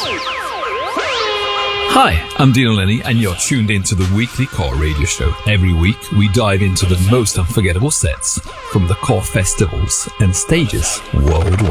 Hi, I'm Dino Lenny, and you're tuned into the weekly Core Radio Show. Every week, we dive into the most unforgettable sets from the Core festivals and stages worldwide.